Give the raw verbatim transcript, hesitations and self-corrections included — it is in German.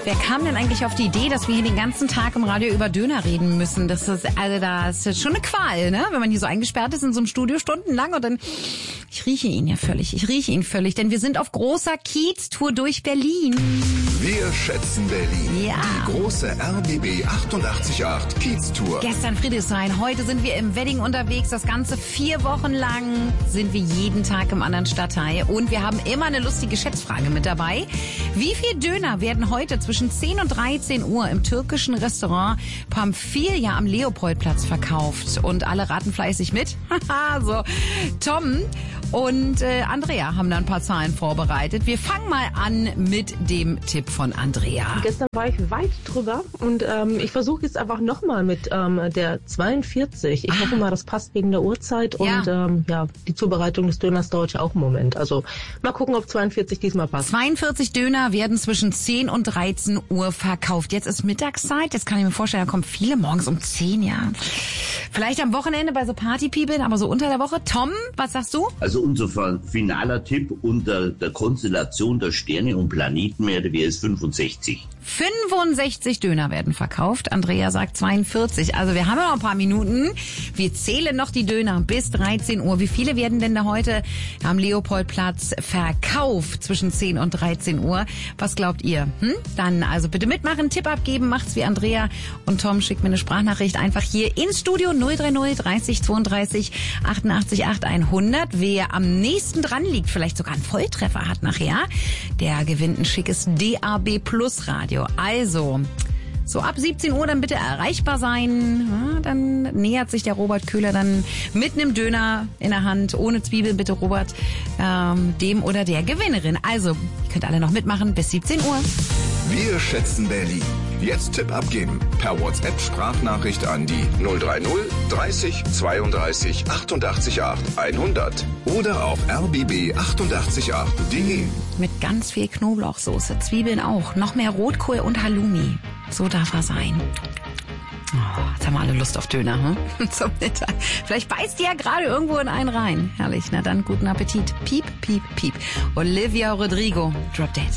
Wer kam denn eigentlich auf die Idee, dass wir hier den ganzen Tag im Radio über Döner reden müssen? Das ist, also das ist schon eine Qual, ne? Wenn man hier so eingesperrt ist in so einem Studio stundenlang und dann, ich rieche ihn ja völlig, ich rieche ihn völlig, denn wir sind auf großer Kiez-Tour durch Berlin. Wir schätzen Berlin. Ja. Die große R B B achtundachtzig Komma acht Kiez-Tour. Gestern Friedrichshain, heute sind wir im Wedding unterwegs. Das Ganze vier Wochen lang sind wir jeden Tag im anderen Stadtteil. Und wir haben immer eine lustige Schätzfrage mit dabei. Wie viel Döner werden heute zwischen zehn und dreizehn Uhr im türkischen Restaurant Pamphylia am Leopoldplatz verkauft? Und alle raten fleißig mit. So, Tom und äh, Andrea haben da ein paar Zahlen vorbereitet. Wir fangen mal an mit dem Tipp von Andrea. Gestern war ich weit drüber und ähm, ich versuche jetzt einfach nochmal mit ähm, der zweiundvierzig. Ich ah. hoffe mal, das passt wegen der Uhrzeit und ja. Ähm, ja, die Zubereitung des Döners dauert ja auch einen Moment. Also mal gucken, ob zweiundvierzig diesmal passt. zweiundvierzig Döner werden zwischen zehn und dreizehn Uhr verkauft. Jetzt ist Mittagszeit, jetzt kann ich mir vorstellen, da kommen viele morgens um zehn, ja. Vielleicht am Wochenende bei so Partypeople, aber so unter der Woche. Tom, was sagst du? Also unser finaler Tipp unter der Konstellation der Sterne und Planetenmeere wäre es fünfundsechzig. fünfundsechzig Döner werden verkauft. Andrea sagt zweiundvierzig. Also wir haben ja noch ein paar Minuten. Wir zählen noch die Döner bis dreizehn Uhr. Wie viele werden denn da heute am Leopoldplatz verkauft zwischen zehn und dreizehn Uhr? Was glaubt ihr? Hm? Dann also bitte mitmachen, Tipp abgeben, macht's wie Andrea und Tom. Schickt mir eine Sprachnachricht einfach hier ins Studio null drei null dreißig zweiunddreißig achtundachtzig acht hundert. Wer am nächsten dran liegt, vielleicht sogar einen Volltreffer hat nachher, der gewinnt ein schickes D A B Plus Radio. Also, so ab siebzehn Uhr dann bitte erreichbar sein. Ja, dann nähert sich der Robert Köhler dann mit einem Döner in der Hand, ohne Zwiebeln bitte, Robert, ähm, dem oder der Gewinnerin. Also, ihr könnt alle noch mitmachen bis siebzehn Uhr. Wir schätzen Berlin. Jetzt Tipp abgeben. Per WhatsApp Sprachnachricht an die null drei null dreißig zweiunddreißig achtundachtzig acht hundert oder auf r b b achtundachtzig acht punkt de. Mit ganz viel Knoblauchsoße, Zwiebeln auch, noch mehr Rotkohl und Halloumi. So darf er sein. Oh, jetzt haben wir alle Lust auf Döner, hm? Zum Mittag. Vielleicht beißt ihr ja gerade irgendwo in einen rein. Herrlich, na dann guten Appetit. Piep, piep, piep. Olivia Rodrigo, Drop Dead.